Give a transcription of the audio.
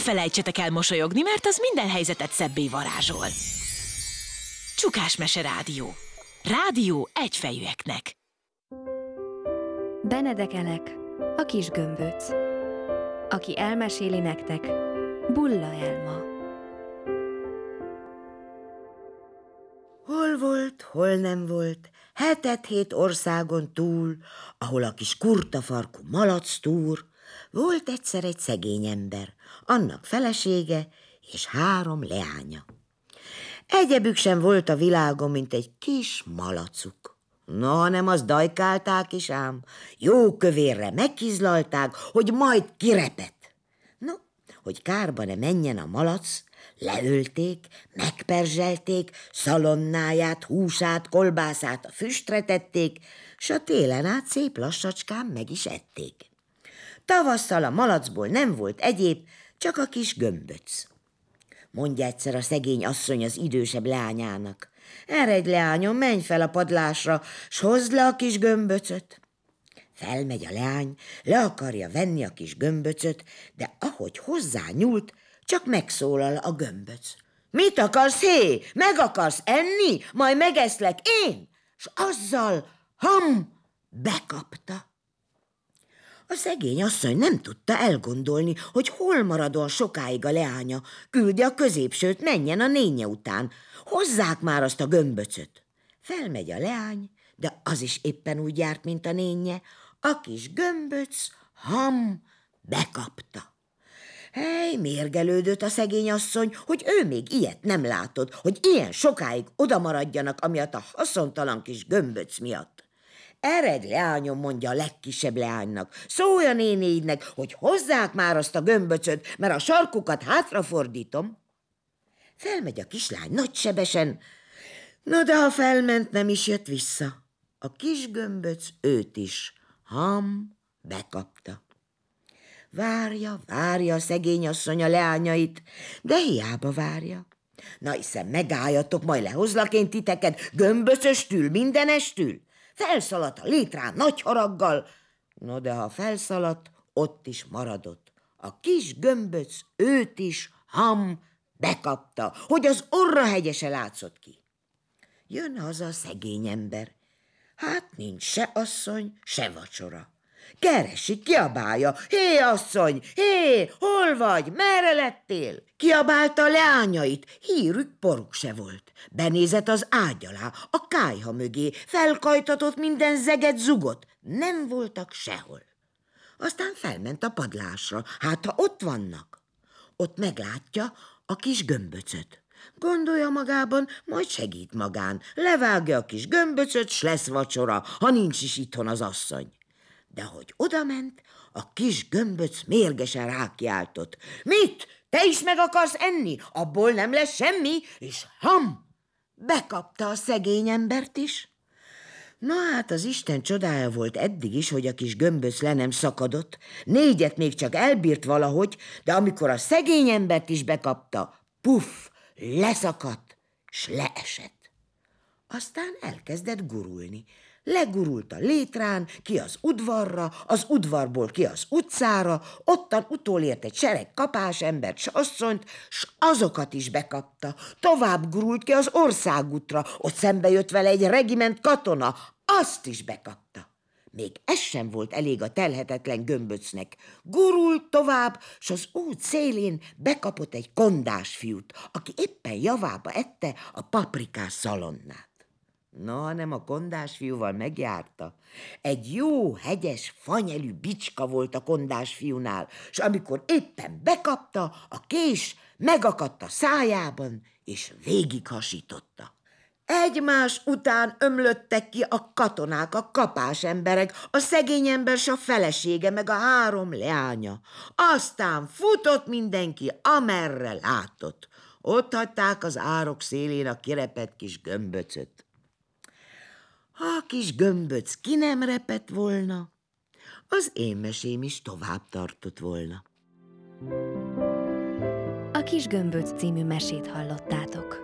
felejtsetek el mosolyogni, mert az minden helyzetet szebbé varázsol. Csukás Mese Rádió. Rádió egyfejűeknek. Benedek Elek, a kis gömböc. Aki elmeséli nektek, Bulla Elma. Hol volt, hol nem volt, 7 országon túl, ahol a kis kurtafarkú malac túr, volt egyszer egy szegény ember, annak felesége és 3 leánya. Egyebük sem volt a világon, mint egy kis malacuk. Na, hanem azt dajkálták is ám, jó kövérre megkizlalták, hogy majd kirepet. No, hogy kárba ne menjen a malac, leölték, megperzselték, szalonnáját, húsát, kolbászát a füstre tették, s a télen át szép lassacskán meg is ették. Tavasszal a malacból nem volt egyéb, csak a kis gömböc. Mondja egyszer a szegény asszony az idősebb leányának: eredj, leányom, menj fel a padlásra, s hozd le a kis gömböcöt. Felmegy a leány, le akarja venni a kis gömböcöt, de ahogy hozzá nyúlt, csak megszólal a gömböc. Mit akarsz, hé? Meg akarsz enni? Majd megeszlek én? S azzal bekapta. A szegény asszony nem tudta elgondolni, hogy hol maradon sokáig a leánya. Küldje a középsőt, menjen a nénye után. Hozzák már azt a gömböcöt. Felmegy a leány, de az is éppen úgy járt, mint a nénye. A kis gömböc bekapta. Hely, mérgelődött a szegény asszony, hogy ő még ilyet nem látott, hogy ilyen sokáig oda maradjanak, amiatt a haszontalan kis gömböc miatt. Eredj, leányom, mondja a legkisebb leánynak, szólj a nénéidnek, hogy hozzák már azt a gömböcöt, mert a sarkukat hátrafordítom. Felmegy a kislány nagysebesen, no de ha felment, nem is jött vissza. A kis gömböc őt is bekapta. Várja a szegény asszony a leányait, de hiába várja. Na hiszen megálljatok, majd lehozlak én titeket, gömböcöstül, mindenestül. Felszaladt a létrán nagy haraggal, no de ha felszaladt, ott is maradott. A kis gömböc őt is bekapta, hogy az orra hegyese látszott ki. Jön haza a szegény ember. Hát nincs se asszony, se vacsora. Keresi, kiabálja: hé, asszony, hé, hol vagy, merre lettél? Kiabálta a leányait, hírük poruk se volt. Benézett az ágy alá, a kályha mögé, felkajtatott minden zeget zugot, nem voltak sehol. Aztán felment a padlásra, hát ha ott vannak. Ott meglátja a kis gömböcöt. Gondolja magában, majd segít magán. Levágja a kis gömböcöt, s lesz vacsora, ha nincs is itthon az asszony. De hogy odament, a kis gömböc mérgesen rákiáltott: mit? Te is meg akarsz enni? Abból nem lesz semmi, és bekapta a szegény embert is. Na hát az Isten csodája volt eddig is, hogy a kis gömböc le nem szakadott. 4 még csak elbírt valahogy, de amikor a szegény embert is bekapta, puff, leszakadt, s leesett. Aztán elkezdett gurulni. Legurult a létrán, ki az udvarra, az udvarból ki az utcára, ottan utolért egy sereg kapás embert s asszonyt, s azokat is bekapta. Tovább gurult ki az országútra, ott szembe jött vele egy regiment katona, azt is bekapta. Még ez sem volt elég a telhetetlen gömböcnek. Gurult tovább, s az út szélén bekapott egy kondás fiút, aki éppen javába ette a paprikás szalonnát. Na, hanem a kondás fiúval megjárta. Egy jó, hegyes, fanyelű bicska volt a kondás fiúnál, s amikor éppen bekapta, a kés megakadt a szájában, és végighasította. Egymás után ömlöttek ki a katonák, a kapás emberek, a szegény ember s a felesége, meg a 3 leánya. Aztán futott mindenki, amerre látott. Ott hagyták az árok szélén a kirepett kis gömböcöt. Ha a kis gömböc ki nem repett volna, az én mesém is tovább tartott volna. A Kis Gömböc című mesét hallottátok.